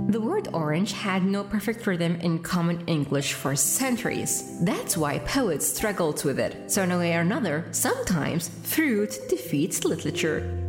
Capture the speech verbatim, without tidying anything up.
The word orange had no perfect rhythm in common English for centuries. That's why poets struggled with it. So in a way or another, sometimes fruit defeats literature.